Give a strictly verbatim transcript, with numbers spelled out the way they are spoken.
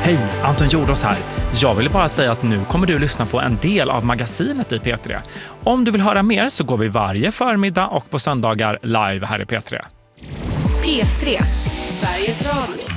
Hej, Anton Jordås här. Jag vill bara säga att nu kommer du lyssna på en del av magasinet i P tre. Om du vill höra mer så går vi varje förmiddag och på söndagar live här i P tre. P tre, Sveriges Radio.